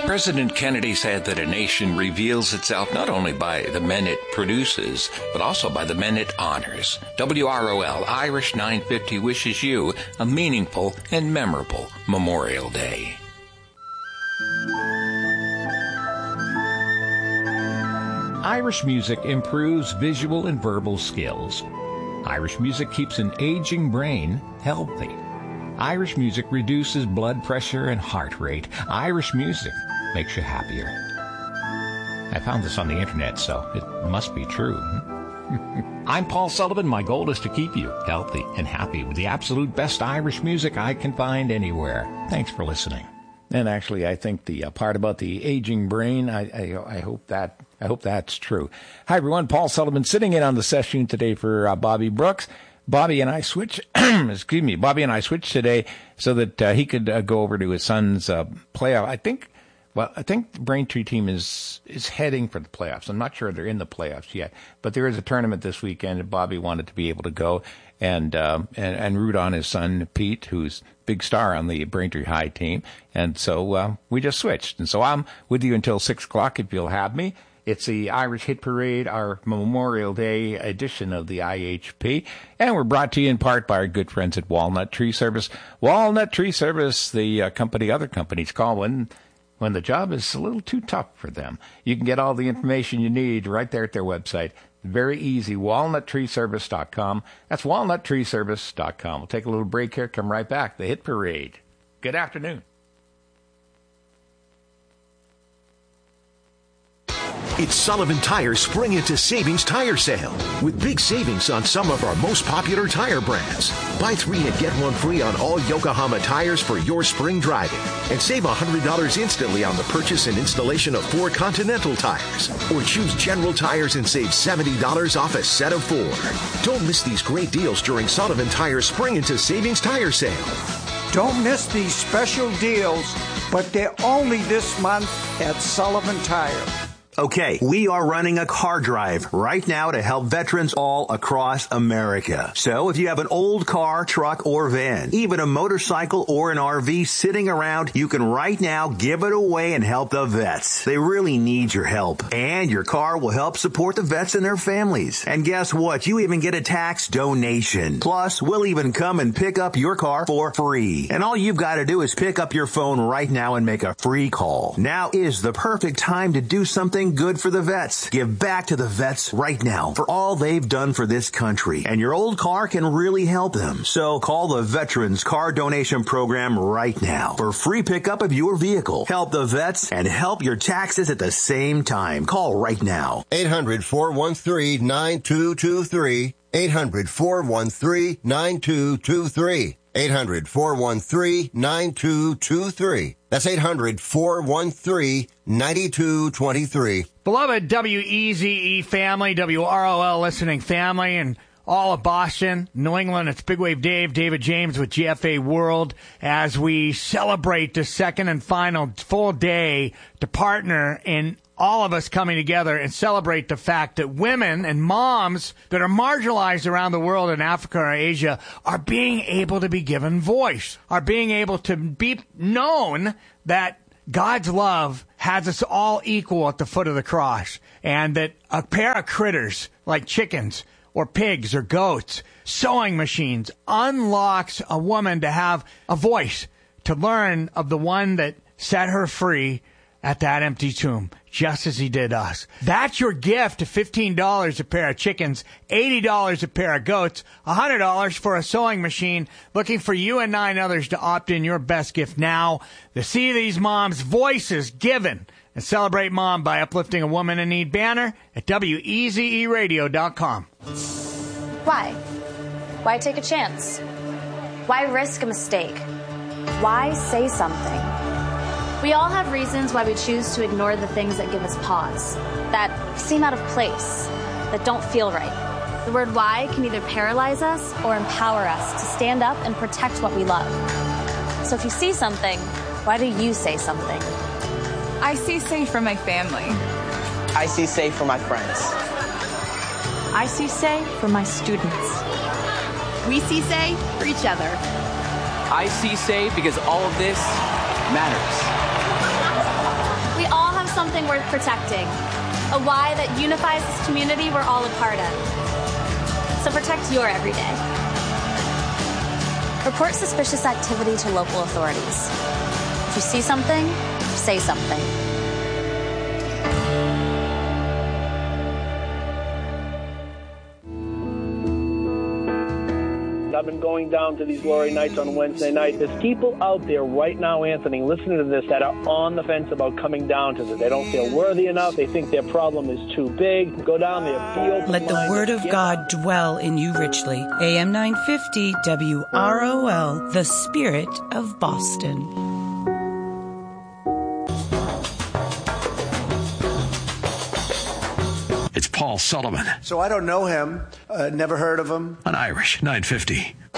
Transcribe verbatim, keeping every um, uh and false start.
President Kennedy said that a nation reveals itself not only by the men it produces, but also by the men it honors. W R O L Irish nine fifty wishes you a meaningful and memorable Memorial Day. Irish music improves visual and verbal skills. Irish music keeps an aging brain healthy. Irish music reduces blood pressure and heart rate. Irish music makes you happier. I found this on the internet, so it must be true. I'm Paul Sullivan. My goal is to keep you healthy and happy with the absolute best Irish music I can find anywhere. Thanks for listening. And actually, I think the uh, part about the aging brain, I, I, I hope that I hope that's true. Hi, everyone. Paul Sullivan sitting in on the session today for uh, Bobby Brooks. Bobby and I switched, excuse me, Bobby and I switched today so that uh, he could uh, go over to his son's uh, playoff. I think, well, I think the Braintree team is is heading for the playoffs. I'm not sure they're in the playoffs yet, but there is a tournament this weekend, and Bobby wanted to be able to go and um, and, and root on his son, Pete, who's big star on the Braintree High team. And so uh, we just switched. And so I'm with you until six o'clock if you'll have me. It's the Irish Hit Parade, our Memorial Day edition of the I H P. And we're brought to you in part by our good friends at Walnut Tree Service. Walnut Tree Service, the uh, company other companies call when, when the job is a little too tough for them. You can get all the information you need right there at their website. Very easy, walnut tree service dot com. That's walnut tree service dot com. We'll take a little break here, come right back. The Hit Parade. Good afternoon. It's Sullivan Tire's Spring Into Savings Tire Sale with big savings on some of our most popular tire brands. Buy three and get one free on all Yokohama tires for your spring driving. And save one hundred dollars instantly on the purchase and installation of four Continental tires. Or choose General Tires and save seventy dollars off a set of four. Don't miss these great deals during Sullivan Tire's Spring Into Savings Tire Sale. Don't miss these special deals, but they're only this month at Sullivan Tire. Okay, we are running a car drive right now to help veterans all across America. So if you have an old car, truck, or van, even a motorcycle or an R V sitting around, you can right now give it away and help the vets. They really need your help. And your car will help support the vets and their families. And guess what? You even get a tax donation. Plus, we'll even come and pick up your car for free. And all you've got to do is pick up your phone right now and make a free call. Now is the perfect time to do something good for the vets. Give back to the vets right now for all they've done for this country. And your old car can really help them. So call the Veterans Car Donation Program right now for free pickup of your vehicle. Help the vets and help your taxes at the same time. Call right now. eight hundred, four one three, nine two two three. eight hundred, four one three, nine two two three. eight hundred, four one three, nine two two three. That's eight hundred, four one three, nine two two three. Beloved W E Z E family, W R O L listening family, and all of Boston, New England, it's Big Wave Dave, David James with G F A World, as we celebrate the second and final full day to partner in all of us coming together and celebrate the fact that women and moms that are marginalized around the world in Africa or Asia are being able to be given voice, are being able to be known that God's love has us all equal at the foot of the cross, and that a pair of critters like chickens or pigs or goats, sewing machines, unlocks a woman to have a voice, to learn of the one that set her free at that empty tomb, just as he did us. That's your gift, fifteen dollars a pair of chickens, eighty dollars a pair of goats, one hundred dollars for a sewing machine. Looking for you and nine others to opt in your best gift now. The See These Moms Voices Given, and celebrate Mom by uplifting a woman in need banner at W E Z E radio dot com. Why? Why take a chance? Why risk a mistake? Why say something? We all have reasons why we choose to ignore the things that give us pause, that seem out of place, that don't feel right. The word why can either paralyze us or empower us to stand up and protect what we love. So if you see something, why do you say something? I see safe for my family. I see safe for my friends. I see say for my students. We see say for each other. I see say because all of this matters. something worth protecting. A why that unifies this community we're all a part of. So protect your everyday. Report suspicious activity to local authorities. If you see something, say something. I've been going down to these glory nights on Wednesday night. There's people out there right now, Anthony, listening to this that are on the fence about coming down to this. They don't feel worthy enough. They think their problem is too big. Go down there, be open. Let the word of God dwell in you richly. A M nine fifty W R O L, the Spirit of Boston. It's Paul Sullivan. So I don't know him, uh, never heard of him. On Irish nine fifty.